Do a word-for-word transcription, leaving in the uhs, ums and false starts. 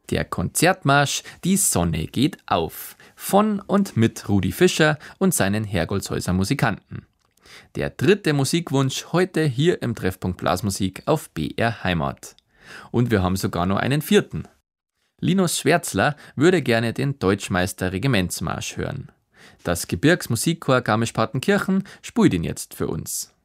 Der Konzertmarsch Die Sonne geht auf von und mit Rudi Fischer und seinen Hergolshäuser Musikanten. Der dritte Musikwunsch heute hier im Treffpunkt Blasmusik auf B R Heimat. Und wir haben sogar noch einen vierten. Linus Schwärzler würde gerne den Deutschmeister Regimentsmarsch hören. Das Gebirgsmusikchor Garmisch-Partenkirchen spielt ihn jetzt für uns.